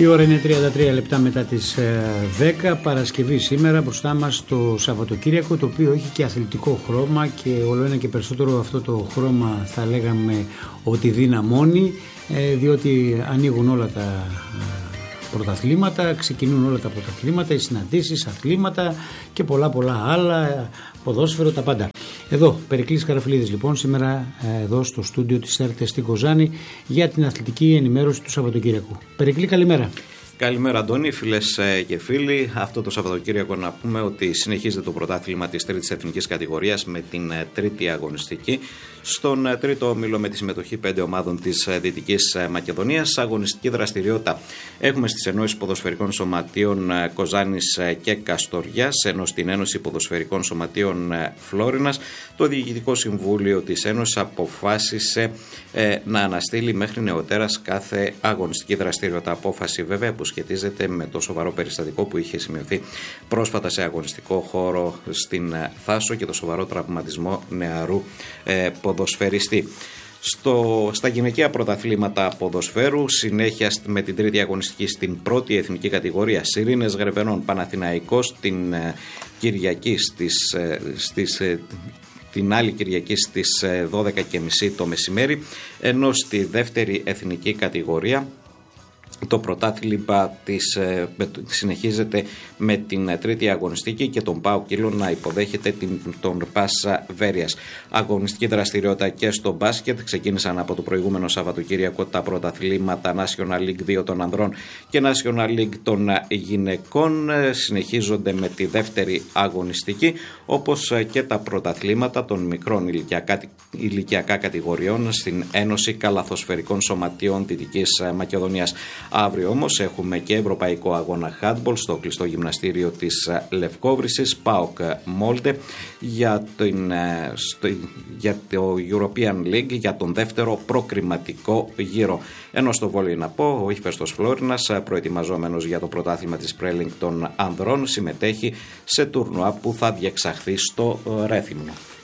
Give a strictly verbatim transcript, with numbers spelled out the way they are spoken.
Η ώρα είναι τριάντα τρία λεπτά μετά τις δέκα, Παρασκευή σήμερα, μπροστά μας το Σαββατοκύριακο, το οποίο έχει και αθλητικό χρώμα και όλο ένα και περισσότερο αυτό το χρώμα θα λέγαμε ότι δυναμώνει, διότι ανοίγουν όλα τα πρωταθλήματα, ξεκινούν όλα τα πρωταθλήματα, οι συναντήσεις, αθλήματα και πολλά πολλά άλλα, ποδόσφαιρο, τα πάντα. Εδώ, Περικλής Καραφλίδης λοιπόν, σήμερα εδώ στο στούντιο της ΕΡΤ στην Κοζάνη για την αθλητική ενημέρωση του Σαββατοκύριακου. Περικλή, καλημέρα. Καλημέρα Αντώνη, φίλες και φίλοι. Αυτό το Σαββατοκύριακο να πούμε ότι συνεχίζεται το πρωτάθλημα της τρίτης εθνικής κατηγορίας με την τρίτη αγωνιστική. Στον τρίτο όμιλο με τη συμμετοχή πέντε ομάδων της Δυτικής Μακεδονίας. Αγωνιστική δραστηριότητα έχουμε στις ενώσεις ποδοσφαιρικών σωματείων Κοζάνης και Καστοριάς, ενώ στην Ένωση Ποδοσφαιρικών Σωματείων Φλόρινας το Διοικητικό Συμβούλιο της Ένωσης αποφάσισε ε, να αναστείλει μέχρι νεοτέρας κάθε αγωνιστική δραστηριότητα. Απόφαση βέβαια που σχετίζεται με το σοβαρό περιστατικό που είχε σημειωθεί πρόσφατα σε αγωνιστικό χώρο στην Θάσο και το σοβαρό τραυματισμό νεαρού ε, ποδοσφαιριστή. Στο, στα γυναικεία πρωταθλήματα ποδοσφαίρου, συνέχεια με την τρίτη αγωνιστική στην πρώτη εθνική κατηγορία, Σιρήνες Γρεβενών Παναθηναϊκός την ε, Κυριακή στις, ε, στις ε, την άλλη Κυριακή στις δώδεκα και μισή το μεσημέρι, ενώ στη δεύτερη εθνική κατηγορία το πρωτάθλημα της ε, συνεχίζεται με την τρίτη αγωνιστική και τον ΠΑΟΚ Κύλων να υποδέχεται την, τον Πάσα Βέρειας. Αγωνιστική δραστηριότητα και στο μπάσκετ. Ξεκίνησαν από το προηγούμενο Σαββατοκύριακο τα πρωταθλήματα National League δύο των ανδρών και National League των γυναικών. Συνεχίζονται με τη δεύτερη αγωνιστική, όπως και τα πρωταθλήματα των μικρών ηλικιακά, ηλικιακά κατηγοριών στην Ένωση Καλαθοσφαιρικών Σωματείων Δυτικής Μακεδονίας. Αύριο όμως έχουμε και ευρωπαϊκό αγώνα handball στο κλειστό γυμναστήριο της Λευκόβρυσης, ΠΑΟΚ Μόλτε, για, την, στο, για το European League, για τον δεύτερο προκριματικό γύρο. Ενώ στο βόλεϊ να πω, ο Ύφεστος Φλόρινας, προετοιμαζόμενος για το πρωτάθλημα της Πρέλινγκ των ανδρών, συμμετέχει σε τουρνουά που θα διεξαχθεί στο Ρέθυμνο.